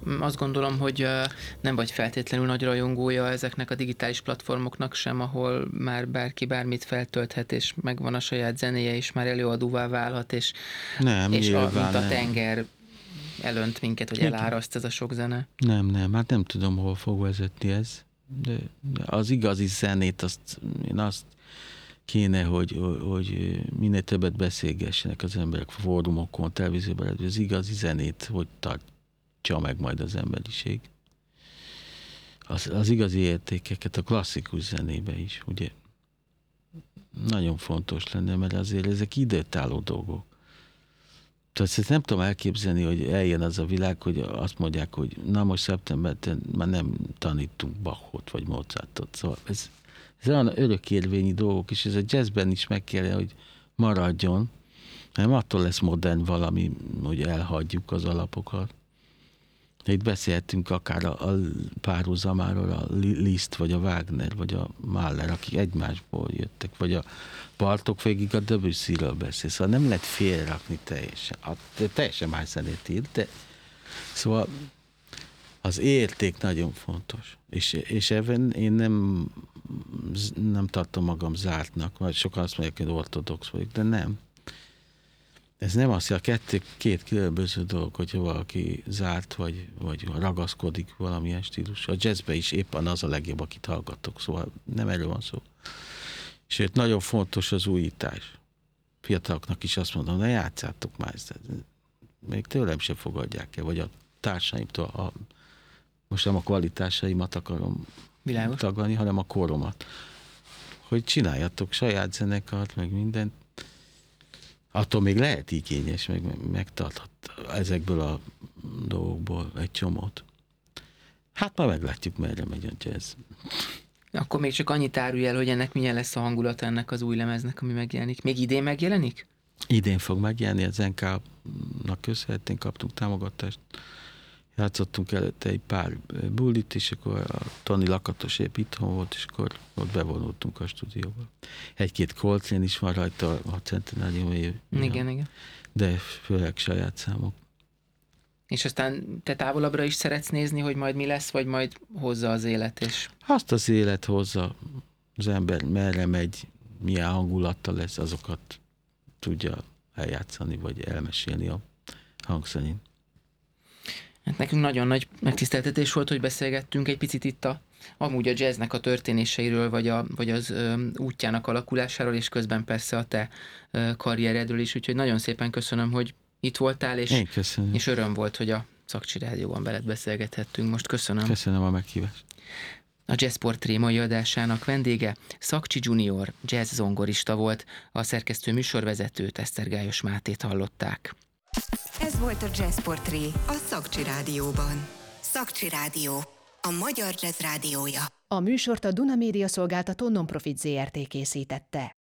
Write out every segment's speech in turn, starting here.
azt gondolom, hogy nem vagy feltétlenül nagy rajongója ezeknek a digitális platformoknak sem, ahol már bárki bármit feltölthet, és megvan a saját zenéje, és már előadóvá válhat, és mint a tenger elönt minket, hogy eláraszt ez a sok zene. Nem, hát nem tudom, hol fog vezetni ez, de az igazi zenét, azt kéne, hogy minél többet beszélgessenek az emberek fórumokon, televízióban, hogy az igazi zenét hogy tartja meg majd az emberiség. Az igazi értékeket a klasszikus zenébe is, ugye nagyon fontos lenne, mert azért ezek időtálló dolgok. Tehát ezt nem tudom elképzelni, hogy eljön az a világ, hogy azt mondják, hogy na most szeptemberben már nem tanítunk Bachot vagy Mozartot. Szóval ez olyan örökérvényi dolgok, és ez a jazzben is meg kell, hogy maradjon. Nem attól lesz modern valami, hogy elhagyjuk az alapokat. Itt beszélhetünk akár a párhuzamáról a Liszt, vagy a Wagner, vagy a Mahler, akik egymásból jöttek, vagy a Bartók végig a Debussyről beszél. Szóval nem lehet félrakni teljesen. Teljesen más zenét írt, de szóval az érték nagyon fontos. És ebben én nem tartom magam zártnak, vagy sokan azt mondják, hogy ortodox vagyok, de nem. Ez nem azt, hogy két különböző dolog, hogyha valaki zárt, vagy ragaszkodik valamilyen stílus. A jazzben is éppen az a legjobb, akit hallgatok, szóval nem erről van szó. Sőt, nagyon fontos az újítás. Fiataloknak is azt mondom, ne játszátok már ezt. Még tőlem se fogadják el, vagy a társaimtól. Most nem a kvalitásaimat akarom tagadni, hanem a koromat. Hogy csináljatok saját zenekart, meg mindent. Attól még lehet igényes, megtarthat ezekből a dolgokból egy csomót. Hát már meglátjuk, merre megy a jazz. Akkor még csak annyit árulj el, hogy ennek milyen lesz a hangulata ennek az új lemeznek, ami megjelenik. Még idén megjelenik? Idén fog megjelenni, az NK-nak köszönhetően kaptunk támogatást. Játszottunk előtte egy pár bullit, és akkor a Toni Lakatos épp itthon volt, és akkor ott bevonultunk a stúdióba. Egy-két Coltrane is van rajta, a centenárium év. Igen. De főleg saját számok. És aztán te távolabbra is szeretsz nézni, hogy majd mi lesz, vagy majd hozza az élet, és... Azt az élet hozza, az ember merre megy, milyen hangulattal lesz, azokat tudja eljátszani, vagy elmesélni a hangszerén. Hát nekünk nagyon nagy megtiszteltetés volt, hogy beszélgettünk egy picit itt amúgy a jazznek a történéseiről, vagy az útjának alakulásáról, és közben persze a te karrieredről is, úgyhogy nagyon szépen köszönöm, hogy itt voltál, és öröm volt, hogy a Szakcsi Rádióban veled beszélgethettünk. Most köszönöm. Köszönöm a meghívást. A Jazz Portré mai adásának vendége Szakcsi Junior jazz zongorista volt, a szerkesztő műsorvezetőt, Esztergályos Mátét hallották. Ez volt a Jazz Portré a Szakcsi Rádióban. Szakcsi Rádió, a magyar jazz rádiója. A műsort a Duna Média Szolgáltató Nonprofit Zrt. Készítette.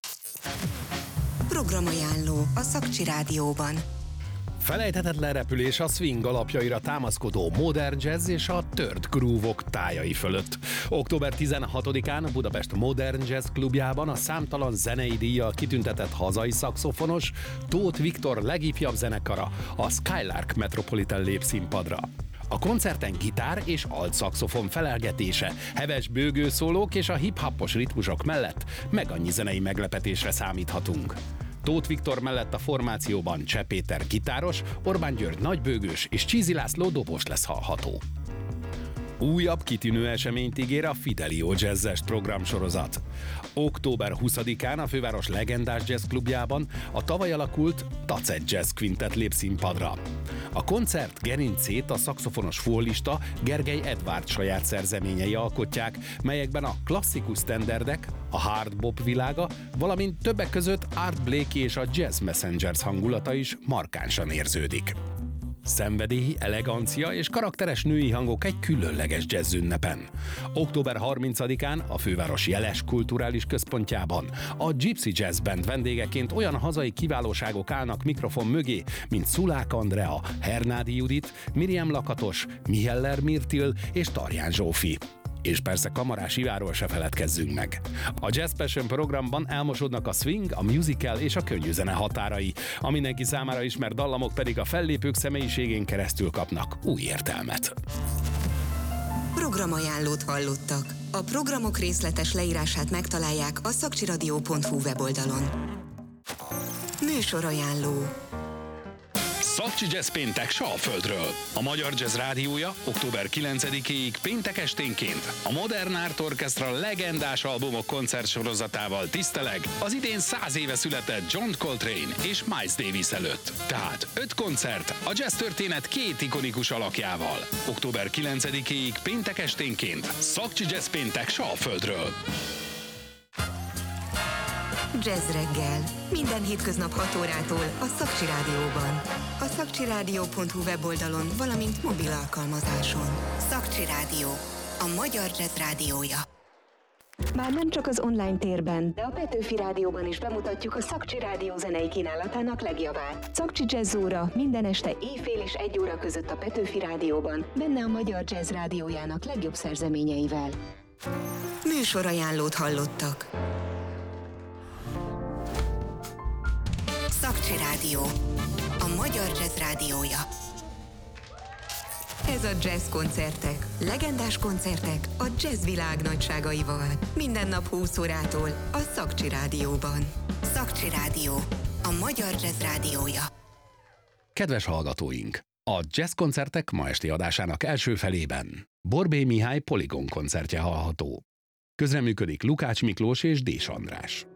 Programajánló a Szakcsi Rádióban. Felejthetetlen repülés a swing alapjaira támaszkodó modern jazz és a tört groove-ok tájai fölött. Október 16-án Budapest Modern Jazz Klubjában a számtalan zenei díjjal kitüntetett hazai szaxofonos Tóth Viktor legifjabb zenekara, a Skylark Metropolitan lép színpadra. A koncerten gitár és altszaxofon felelgetése, heves bőgőszólók és a hip-hopos ritmusok mellett meg annyi zenei meglepetésre számíthatunk. Tóth Viktor mellett a formációban Cseh Péter gitáros, Orbán György nagybőgős és Csízi László dobos lesz hallható. Újabb kitűnő eseményt ígér a Fidelio jazzes programsorozat. Október 20-án a főváros legendás jazzklubjában a tavaly alakult Tacet Jazz Quintet lép színpadra. A koncert gerincét a szaxofonos fullista Gergely Edvárd saját szerzeményei alkotják, melyekben a klasszikus sztenderdek, a hard bop világa, valamint többek között Art Blakey és a Jazz Messengers hangulata is markánsan érződik. Szenvedélyi, elegancia és karakteres női hangok egy különleges jazz ünnepen. Október 30-án a főváros jeles kulturális központjában a Gypsy Jazz Band vendégeként olyan hazai kiválóságok állnak mikrofon mögé, mint Szulák Andrea, Hernádi Judit, Miriam Lakatos, Miheller Mirtil és Tarján Zsófi. És persze Kamarás Iváról se feledkezzünk meg. A Jazz Passion programban elmosodnak a swing, a musical és a könnyű zene határai, a mindenki számára ismert dallamok pedig a fellépők személyiségén keresztül kapnak új értelmet. Programajánlót hallottak. A programok részletes leírását megtalálják a szakcsiradio.hu weboldalon. Műsorajánló. Szakcsi Jazz péntek Salföldről. A Magyar Jazz Rádiója október 9-éig péntek esténként a Modern Art Orchestra legendás albumok koncertsorozatával tiszteleg az idén 100 éve született John Coltrane és Miles Davis előtt. Tehát 5 koncert a jazz történet 2 ikonikus alakjával. Október 9-éig péntek esténként Szakcsi Jazz péntek Salföldről. Jazz reggel. Minden hétköznap 6 órától a Szakcsi Rádióban. A szakcsiradio.hu weboldalon, valamint mobil alkalmazáson. Szakcsi Rádió. A magyar jazz rádiója. Már nem csak az online térben, de a Petőfi Rádióban is bemutatjuk a Szakcsi Rádió zenei kínálatának legjavát. Szakcsi Jazz óra minden este éjfél és 1 óra között a Petőfi Rádióban, benne a Magyar Jazz Rádiójának legjobb szerzeményeivel. Műsorajánlót hallottak. Szakcsi Rádió. A magyar jazz rádiója. Ez a Jazz koncertek. Legendás koncertek a jazz világ nagyságaival. Minden nap 20 órától a Szakcsi Rádióban. Szakcsi Rádió. A magyar jazz rádiója. Kedves hallgatóink! A Jazz koncertek ma esti adásának első felében Borbély Mihály Polygon koncertje hallható. Közreműködik Lukács Miklós és Dés András.